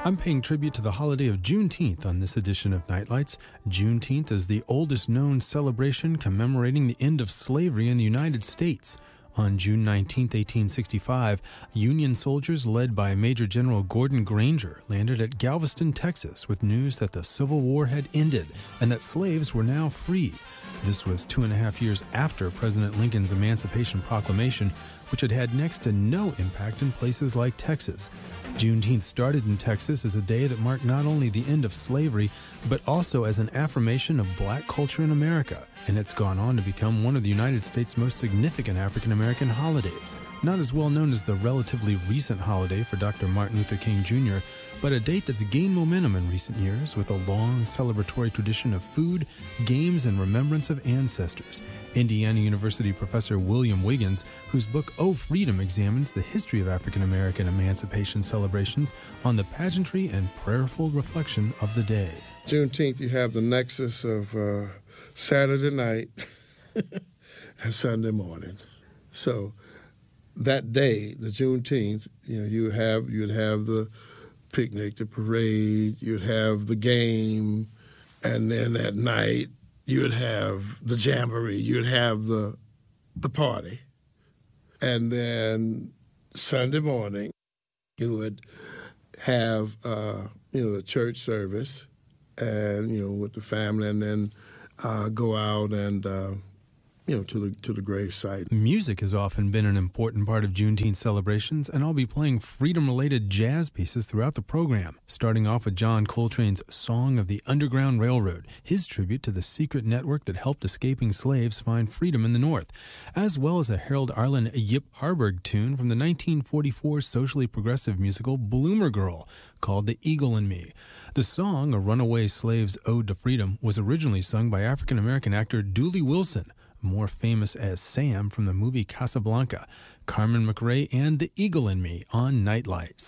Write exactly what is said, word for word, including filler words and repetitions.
I'm paying tribute to the holiday of Juneteenth on this edition of Nightlights. Juneteenth is the oldest known celebration commemorating the end of slavery in the United States. On June nineteenth, eighteen sixty-five, Union soldiers led by Major General Gordon Granger landed at Galveston, Texas, with news that the Civil War had ended and that slaves were now free. This was two and a half years after President Lincoln's Emancipation Proclamation, which had had next to no impact in places like Texas. Juneteenth started in Texas as a day that marked not only the end of slavery, but also as an affirmation of black culture in America, and it's gone on to become one of the United States' most significant African-American holidays. Not as well known as the relatively recent holiday for Doctor Martin Luther King Junior, but a date that's gained momentum in recent years with a long celebratory tradition of food, games, and remembrance of ancestors. Indiana University professor William Wiggins, whose book Oh Freedom examines the history of African-American emancipation celebrations on the pageantry and prayerful reflection of the day. Juneteenth, you have the nexus of uh, Saturday night and Sunday morning. So that day, the Juneteenth, you know, you have you'd have the picnic, the parade, you'd have the game, and then at night you'd have the jamboree, you'd have the the party, and then Sunday morning you would have uh, you know the church service, and you know with the family, and then uh, go out and. Uh, you know, to the to the grave site. Music has often been an important part of Juneteenth celebrations, and I'll be playing freedom-related jazz pieces throughout the program, starting off with John Coltrane's Song of the Underground Railroad, his tribute to the secret network that helped escaping slaves find freedom in the North, as well as a Harold Arlen Yip Harburg tune from the nineteen forty-four socially progressive musical Bloomer Girl, called The Eagle in Me. The song, a runaway slave's ode to freedom, was originally sung by African-American actor Dooley Wilson, more famous as Sam from the movie Casablanca, Carmen McRae, and The Eagle in Me on Nightlights.